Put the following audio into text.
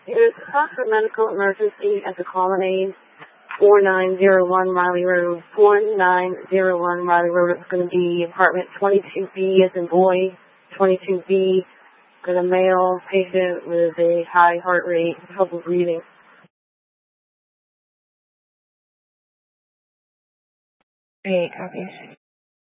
Here's stop for medical emergency at the Colonnade, 4901 Riley Road. 4901 Riley Road. It's going to be apartment 22B as in boy, 22B. Got a male patient with a high heart rate, trouble breathing. Great, copy.